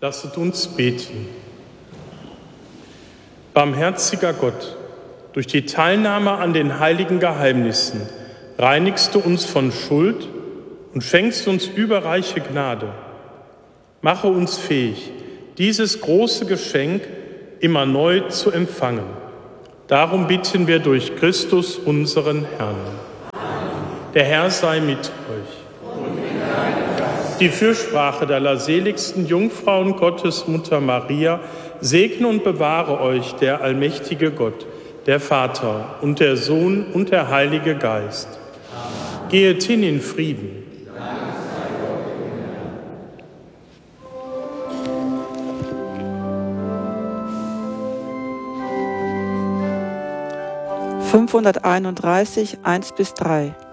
Lasset uns beten. Barmherziger Gott, durch die Teilnahme an den heiligen Geheimnissen reinigst du uns von Schuld und schenkst uns überreiche Gnade. Mache uns fähig, dieses große Geschenk immer neu zu empfangen. Darum bitten wir durch Christus, unseren Herrn. Der Herr sei mit euch. Die Fürsprache der allerseligsten Jungfrau und Gottesmutter Maria segne und bewahre euch der allmächtige Gott, der Vater und der Sohn und der Heilige Geist. Amen. Gehet hin in Frieden. 531, 1 bis 3.